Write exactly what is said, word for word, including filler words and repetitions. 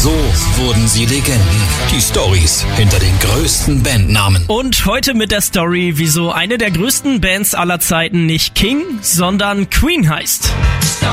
So wurden sie Legenden. Die Storys hinter den größten Bandnamen. Und heute mit der Story, wieso eine der größten Bands aller Zeiten nicht King, sondern Queen heißt.